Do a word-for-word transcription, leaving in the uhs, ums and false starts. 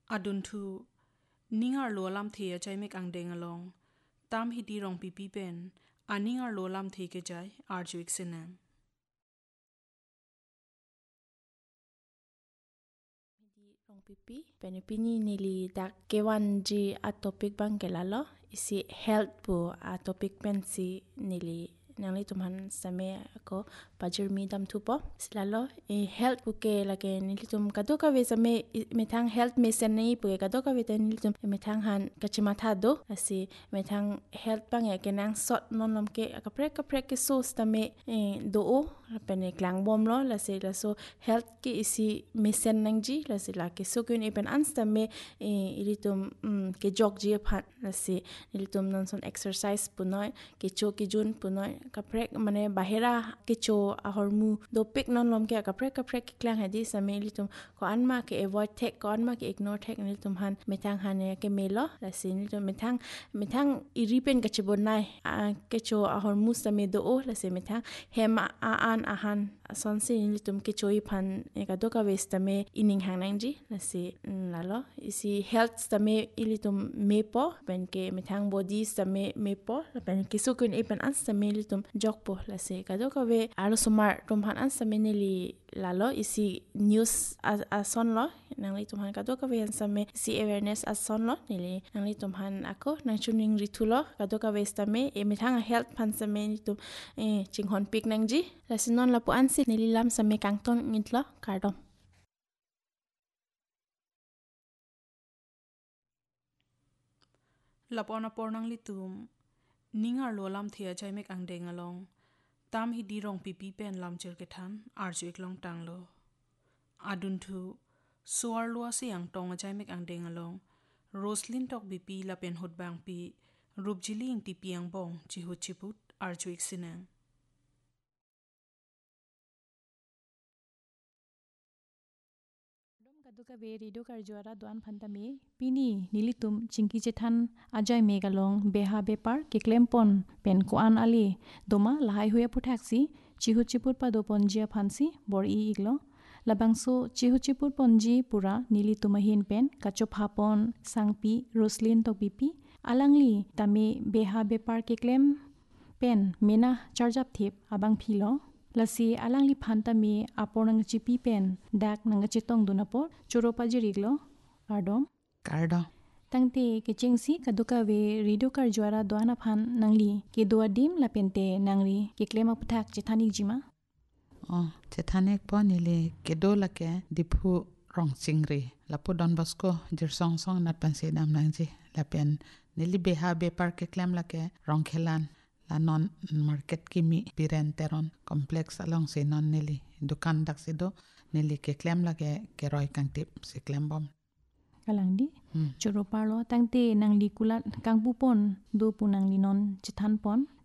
adun thu ningar lo lam the chai mek ang deng along tam hi di rong pi pi pen aningar lo lam the ke jai arjuik sinang rong pipi penipini nili dak kewan ji a topic bang kelalo isi health pu a topic pensi nili nangli tuman same ko pajur mi dam thupo slalo e health pu ke lage nili tum kado ka ve same methang health mission nei pu kado ka ve nili tum methang han kachima tha do asi methang health bang e kenang sot non lom ke kapre kapre ke so stame do o pene klang bom lo la se la so health ke isi mission nang ji la se la ke so kun even ansta me ilitum ke jog ji phat la se ilitum non son exercise punoi ke cho ke jun punoi kaprek mane bahera ke cho ahormu do pik non lom ke kaprek kaprek ke klang hadi same ilitum ko anma ke avoid tek ko anma ke ignore tek ilitum han metang han ke melo la se ilitum metang metang iripen ka chibonai ke cho ahormu same do o la se metang hema a an ahan son se ilitum ke choi phan ka do ka westame ining hangnang ji la se lalo isi health stame ilitum mepo ben ke metang body stame mepo ben ke sukun even an stame ilitum jokpo la se ka do ka we aro sumar tum han an stame nili lalo isi news a son lo nangli tum han ka do ka we an stame si awareness a son lo nili nangli tum han ako nang chuning ritulo ka do ka we stame e metang health phan stame ilitum e chinghon pik nang ji la sinon la pu an si nili lam stame kangton ngitlo kardom lapona pornang litum ningar lo lam the chai mek ang deng along tam hi di rong pi pi pen lam cher ke than arjuik long tang lo adun thu suar lo se yang tong chai mek ang deng along roslin tok bi pi la pen hot bang pi rup jiling ti piang bong chi hu chiput arjuik sinang kaduka ve rido kar juara doan phantame pini nilitum chingki chethan ajai megalong beha bepar ke klempon pen ko an ali doma lahai huya puthaksi chihu chipur pa do ponjia phansi bor i iglo labangso chihu chipur ponji pura nilitumahin pen kachop hapon sangpi roslin to pipi alangli tame beha bepar ke klem pen mena charjap thep abang philo lasi alangli phantami apornang chipi pen dak nang chitong dunapor choropa jiriglo kardom kardo tangte ke chengsi kaduka ve rido kar juara doana phan nangli ke doa dim la pente nangri ke klema puthak chithani jima oh chethanek ponile ke do la ke diphu rong chingri lapo don basko jir song song nat panse dam nangji la pen nili beha be par ke klem la ke rong khelan la non market kimi piren teron complex along se non nili dukan dak se do nili ke klem la ke ke roi kang tip se klem bom kalangdi hmm. Choro parlo tangte nangli kulat kangpu pon do punang linon chithan pon